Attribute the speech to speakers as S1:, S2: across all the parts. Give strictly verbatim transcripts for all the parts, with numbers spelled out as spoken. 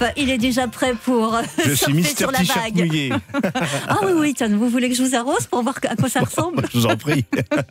S1: Enfin, il est déjà prêt pour euh,
S2: Je suis
S1: surfer
S2: Mister
S1: sur la
S2: T-shirt
S1: vague.
S2: mouillé.
S1: Ah oui, oui, tiens, vous voulez que je vous arrose pour voir à quoi ça ressemble?
S2: Je vous en prie.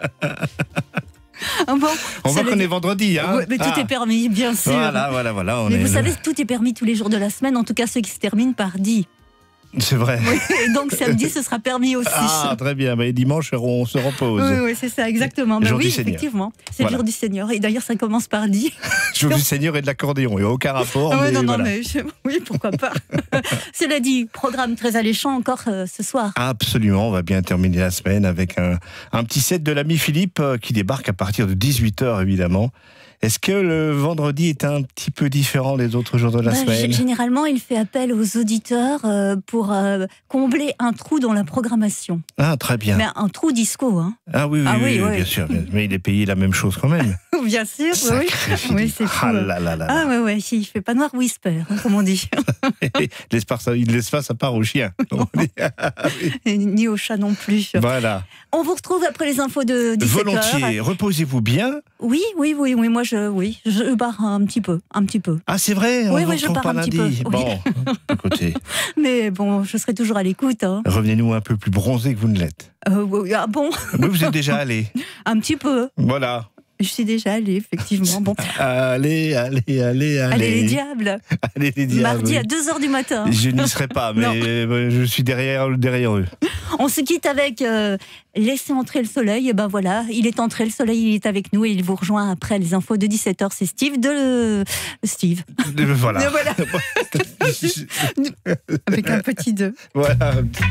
S1: Ah bon,
S2: On voit
S1: le-
S2: qu'on est vendredi. Hein.
S1: Ouais, mais tout
S2: Ah.
S1: est permis, bien sûr.
S2: Voilà, voilà, voilà. On
S1: Mais
S2: est...
S1: vous savez, tout est permis tous les jours de la semaine, en tout cas ceux qui se terminent par dit.
S2: C'est vrai.
S1: Oui, et donc samedi, ce sera permis aussi.
S2: Ah, très bien. Bah, et dimanche, on se repose.
S1: Oui, oui, c'est ça, exactement. Ben
S2: Jour
S1: oui,
S2: du Seigneur.
S1: effectivement. C'est
S2: Voilà.
S1: le jour du Seigneur. Et d'ailleurs, ça commence par dit.
S2: Jour du Seigneur et de l'accordéon. Il n'y a aucun rapport.
S1: Ah ouais,
S2: mais
S1: non, non,
S2: voilà.
S1: mais je- oui, pourquoi pas. Cela dit, programme très alléchant encore euh, ce soir.
S2: Absolument, on va bien terminer la semaine avec un, un petit set de l'ami Philippe euh, qui débarque à partir de dix-huit heures évidemment. Est-ce que le vendredi est un petit peu différent des autres jours de la
S1: Bah,
S2: semaine?
S1: g- généralement, il fait appel aux auditeurs euh, pour euh, combler un trou dans la programmation.
S2: Ah, très bien.
S1: Mais un trou disco, hein.
S2: Ah oui, oui,
S1: Ah
S2: oui,
S1: oui,
S2: oui,
S1: oui.
S2: bien sûr. Mais il est payé la même chose quand même.
S1: Bien sûr, oui.
S2: Sacré Philippe.
S1: Oui, c'est fou.
S2: Ah là là là.
S1: Ah ouais, ouais, il fait pas noir whisper, hein, comme on dit.
S2: L'espace, il laisse pas sa part au chien.
S1: Et ni au chat non plus.
S2: Voilà.
S1: On vous retrouve après les infos de dix-sept heures.
S2: Volontiers. Reposez-vous bien.
S1: Oui, oui, oui, oui, moi je, oui, je barre un petit peu, un petit peu.
S2: Ah, c'est vrai. On
S1: Oui,
S2: vous
S1: oui, je
S2: retrouve
S1: pars
S2: pas
S1: un petit
S2: lundi.
S1: peu, oui.
S2: Bon, écoutez,
S1: Mais bon, je serai toujours à l'écoute. Hein.
S2: revenez-nous un peu plus bronzé que vous ne l'êtes.
S1: Euh, oui, ah bon,
S2: Mais vous êtes déjà allé.
S1: un petit peu.
S2: Voilà.
S1: Je suis déjà allée, effectivement. Bon,
S2: Allez, allez, allez, allez.
S1: allez les diables.
S2: Allez les diables.
S1: Mardi
S2: oui.
S1: à deux heures du matin.
S2: Je n'y serai pas, mais euh, je suis derrière, derrière eux.
S1: On se quitte avec euh, Laissez entrer le soleil. Et ben voilà, il est entré, le soleil il est avec nous et il vous rejoint après les infos de dix-sept heures. C'est Steve de Steve.
S2: Voilà.
S1: Et voilà. Avec un petit deux.
S2: Voilà.